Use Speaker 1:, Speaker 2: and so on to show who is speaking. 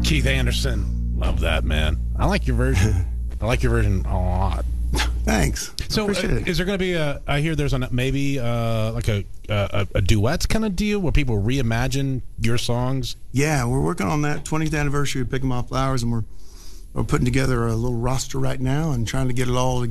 Speaker 1: Keith Anderson. Love that, man. I like your version. I like your version a lot.
Speaker 2: Thanks.
Speaker 1: So is there going to be I hear there's maybe like a duets kind of deal where people reimagine your songs?
Speaker 2: Yeah, we're working on that 20th anniversary of Picking My Flowers, and we're putting together a little roster right now and trying to get it all